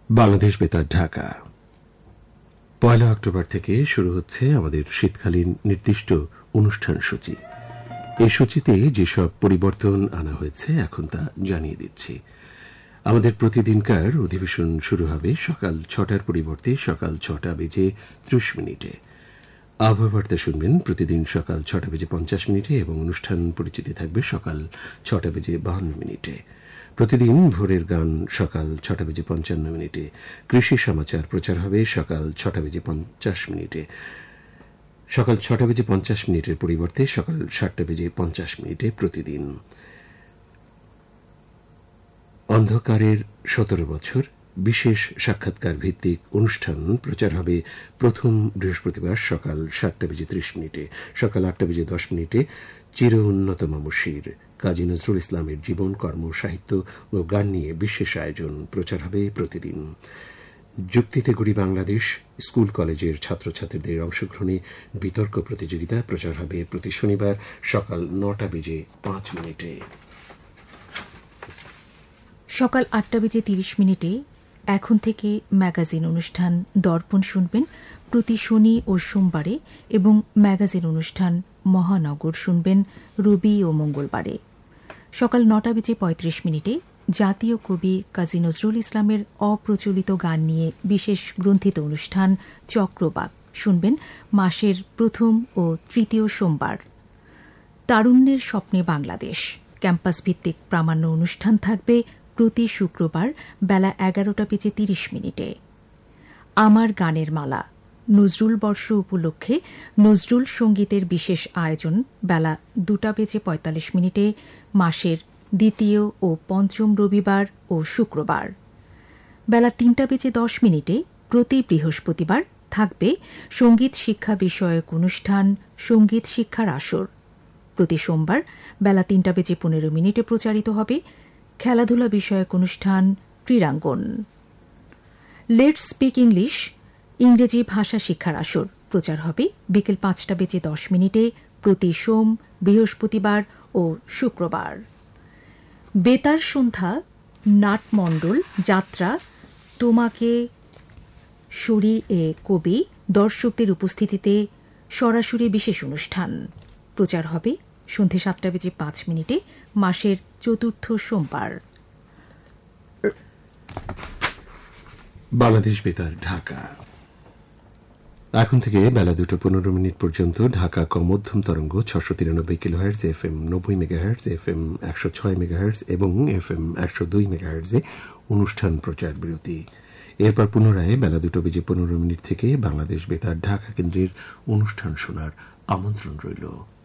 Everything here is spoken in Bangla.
বাংলাদেশ বেতার ঢাকা। ১ অক্টোবর থেকে শুরু হচ্ছে আমাদের শীতকালীন নির্দিষ্ট অনুষ্ঠান সূচি। এই সূচিতে যেসব পরিবর্তন আনা হয়েছে এখন তা জানিয়ে দিচ্ছি। আমাদের প্রতিদিনকার অধিবেশন শুরু হবে সকাল ৬টার পরিবর্তে সকাল ৬টা বেজে ৩০ মিনিটে। আবহাওয়া বার্তা শুনবেন প্রতিদিন সকাল ৬টা বেজে ৫০ মিনিটে এবং অনুষ্ঠান পরিচিতি থাকবে সকাল ৬টা বেজে ৫২ মিনিটে। প্রতিদিন ভোরের গান সকাল ৬টা বেজে ৫৫ মিনিটে। কৃষি সমাচার প্রচার হবে সকাল ৬টা বেজে ৫০ মিনিটে। সকাল ৬টা বেজে ৫০ মিনিটের পরিবর্তে সকাল ৭টা বেজে ৫০ মিনিটে প্রতিদিন। অন্ধকারের ১৭ বছর বিশেষ সাক্ষাৎকার ভিত্তিক অনুষ্ঠান প্রচার হবে প্রথম বৃহস্পতিবার সকাল ৭টা বেজে ৩০ মিনিটে। সকাল ৮টা বেজে ১০ মিনিটে চির উন্নত মামুশির কাজী নজরুল ইসলামের জীবন, কর্ম, সাহিত্য ও গান নিয়ে বিশেষ আয়োজন প্রচার হবে প্রতিদিন। যুক্তিতে গড়ি বাংলাদেশ স্কুল কলেজের ছাত্রছাত্রীদের অংশগ্রহণে বিতর্ক প্রতিযোগিতা প্রচার হবে প্রতি শনিবার সকাল ৯টা বেজে ৫ মিনিটে। সকাল ৮টা বেজে ৩০ মিনিটে এখন থেকে ম্যাগাজিন অনুষ্ঠান দর্পণ শুনবেন প্রতি শনি ও সোমবারে এবং ম্যাগাজিন অনুষ্ঠান মহানগর শুনবেন রবি ও মঙ্গলবারে। সকাল ৯টা বেজে ৩৫ মিনিটে জাতীয় কবি কাজী নজরুল ইসলামের অপ্রচলিত গান নিয়ে বিশেষ গ্রন্থিত অনুষ্ঠান চক্রবাক শুনবেন মাসের প্রথম ও তৃতীয় সোমবার। তারুণ্যের স্বপ্নে বাংলাদেশ ক্যাম্পাস ভিত্তিক প্রামাণ্য অনুষ্ঠান থাকবে প্রতি শুক্রবার বেলা ১১টা বেজে ৩০ মিনিটে। আমার গানের মালা নজরুল বর্ষ উপলক্ষে নজরুল সঙ্গীতের বিশেষ আয়োজন বেলা ২টা বেজে ৪৫ মিনিটে মাসের দ্বিতীয় ও পঞ্চম রবিবার ও শুক্রবার। বেলা ৩টা বেজে ১০ মিনিটে প্রতি বৃহস্পতিবার থাকবে সঙ্গীত শিক্ষা বিষয়ক অনুষ্ঠান সঙ্গীত শিক্ষার আসর। প্রতি সোমবার বেলা ৩টা বেজে ১৫ মিনিটে প্রচারিত হবে খেলাধুলা বিষয়ক অনুষ্ঠান ক্রীড়াঙ্গন। লেটস স্পিক ইংলিশ ইংরেজি ভাষা শিক্ষার আসর প্রচার হবে বিকেল ৫টা বেজে ১০ মিনিটে প্রতি সোম, বৃহস্পতিবার ও শুক্রবার। বেতার সন্ধ্যা নাটমণ্ডল যাত্রা তোমাকে সরি এ কবি দর্শকদের উপস্থিতিতে সরাসরি বিশেষ অনুষ্ঠান প্রচার হবে সন্ধ্যে ৭টা বেজে ৫ মিনিটে মাসের চতুর্থ সোমবার। বাংলাদেশ বেতার ঢাকা। এখন থেকে বেলা ২:১৫ পর্যন্ত ঢাকা কমধ্যম তরঙ্গ ৬৯৩ kilohertz, FM ৯০ megahertz, FM ১০৬ megahertz এবং FM ১০২ মেগাহার্টজে অনুষ্ঠান প্রচার বিরতি। এরপর পুনরায় বেলা ২:১৫ থেকে বাংলাদেশ বেতার ঢাকা কেন্দ্রের অনুষ্ঠান শোনার আমন্ত্রণ রইল।